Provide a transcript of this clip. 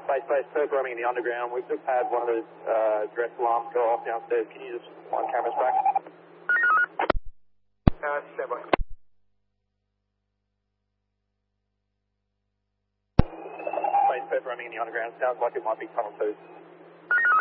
Base Perth roaming in the underground. We've just had one of those direct alarms go off downstairs. Can you just wind cameras back? Stand by. Base Perth roaming in the underground. Sounds like it might be tunnel 2.